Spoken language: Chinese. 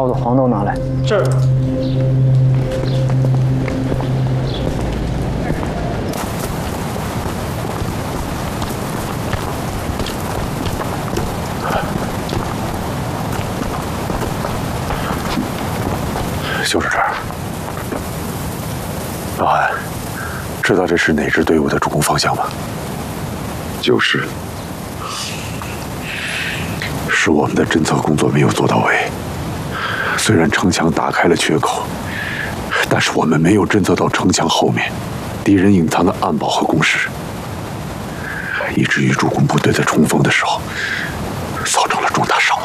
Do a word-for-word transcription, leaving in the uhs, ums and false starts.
我的黄豆拿来。 是。 就是这儿。老韩，知道这是哪支队伍的主攻方向吗？就是。是我们的侦测工作没有做到位。虽然城墙打开了缺口，但是我们没有侦测到城墙后面敌人隐藏的暗堡和工事，以至于主攻部队在冲锋的时候造成了重大伤亡。